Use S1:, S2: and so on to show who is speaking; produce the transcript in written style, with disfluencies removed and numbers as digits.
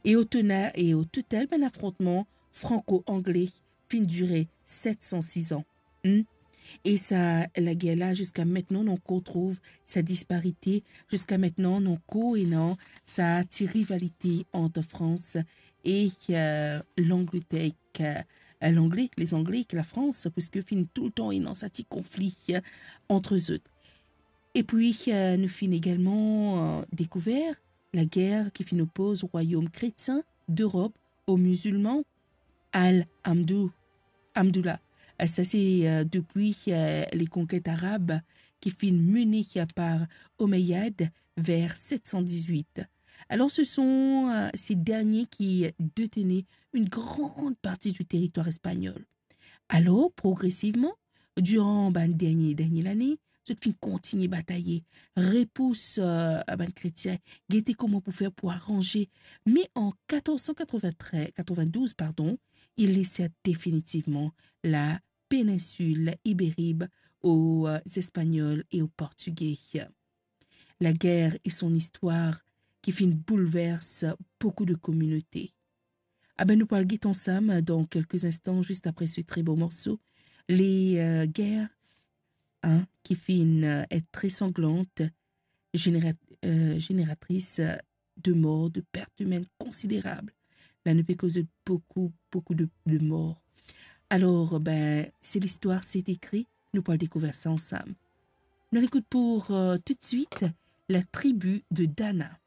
S1: Et au total, ben, l'affrontement franco-anglais fin duré 706 ans. Hmm? Et ça, la guerre là, jusqu'à maintenant, on retrouve sa disparité. Jusqu'à maintenant, on et non, ça a une rivalité entre France et l'Angleterre, les Anglais et la France, puisque fin tout le temps, il y a un petit conflit entre eux. Et puis, nous finissons également découvert la guerre qui oppose au royaume chrétien d'Europe aux musulmans, Al-Amdullah. Ça, c'est depuis les conquêtes arabes qui furent menées par Omeyyade vers 718. Alors, ce sont ces derniers qui détenaient une grande partie du territoire espagnol. Alors, progressivement, durant ben, dernière année, cette fin continue à batailler, repousse ben, chrétien, guetter comment pour faire pour arranger. Mais en 1492, pardon, il laissait définitivement la péninsule ibérique aux Espagnols et aux Portugais. La guerre et son histoire qui fin bouleverse beaucoup de communautés. Ah ben nous parlons ensemble dans quelques instants, juste après ce très beau morceau. Les guerres qui finissent être très sanglantes, génératrices de morts, de pertes humaines considérables. Là, ne peut causer beaucoup de morts. Alors, ben, c'est l'histoire, c'est écrit, nous pourrons découvrir ça ensemble. Nous l'écoute pour tout de suite la tribu de Dana.